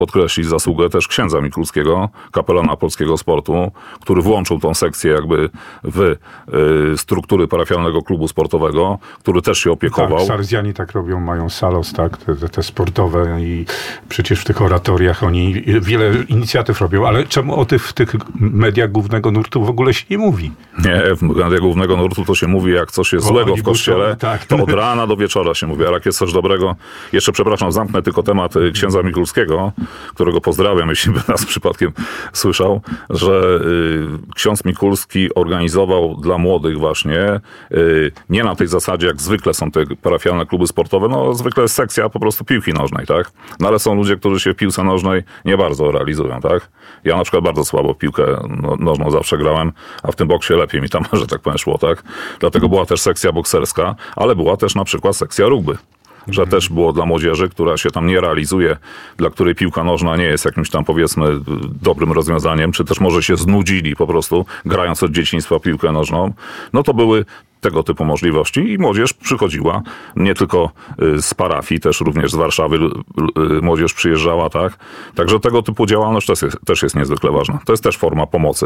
podkreślić zasługę też księdza Mikulskiego, kapelana polskiego sportu, który włączył tą sekcję jakby w struktury parafialnego klubu sportowego, który też się opiekował. Tak, Salezjanie tak robią, mają salos, tak, te sportowe i przecież w tych oratoriach oni wiele inicjatyw robią, ale czemu w tych mediach głównego nurtu w ogóle się nie mówi? Nie, w mediach głównego nurtu to się mówi, jak coś jest złego w kościele, tak. to od rana do wieczora się mówi, ale jak jest coś dobrego. Jeszcze, przepraszam, zamknę tylko temat księdza Mikulskiego, którego pozdrawiam, jeśli by nas przypadkiem słyszał, że ksiądz Mikulski organizował dla młodych właśnie, nie na tej zasadzie, jak zwykle są te parafialne kluby sportowe, no zwykle jest sekcja po prostu piłki nożnej, tak? No ale są ludzie, którzy się w piłce nożnej nie bardzo realizują, tak? Ja na przykład bardzo słabo w piłkę nożną zawsze grałem, a w tym boksie lepiej mi tam, że tak powiem, szło, tak? Dlatego była też sekcja bokserska, ale była też na przykład sekcja rugby. Że też było dla młodzieży, która się tam nie realizuje, dla której piłka nożna nie jest jakimś tam, powiedzmy, dobrym rozwiązaniem, czy też może się znudzili po prostu, grając od dzieciństwa piłkę nożną, no to były tego typu możliwości i młodzież przychodziła, nie tylko z parafii, też również z Warszawy młodzież przyjeżdżała, tak? Także tego typu działalność też jest niezwykle ważna. To jest też forma pomocy.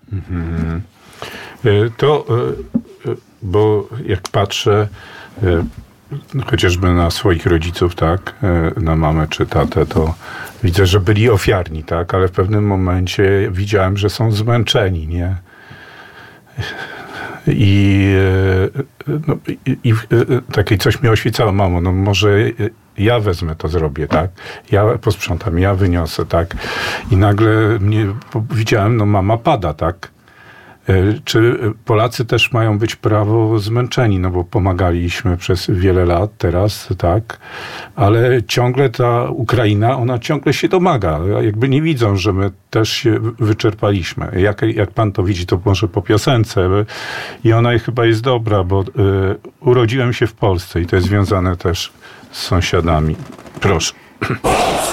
To, bo jak patrzę chociażby na swoich rodziców, tak, na mamę czy tatę, to widzę, że byli ofiarni, tak, ale w pewnym momencie widziałem, że są zmęczeni, nie? I takie coś mi oświecało, mamo, no może ja wezmę to zrobię, tak? Ja posprzątam, ja wyniosę, tak? I nagle widziałem, no mama pada, tak? Czy Polacy też mają być prawo zmęczeni, no bo pomagaliśmy przez wiele lat teraz, tak, ale ciągle ta Ukraina, ona ciągle się domaga, jakby nie widzą, że my też się wyczerpaliśmy. Jak pan to widzi, to może po piosence i ona chyba jest dobra, bo urodziłem się w Polsce i to jest związane też z sąsiadami. Proszę.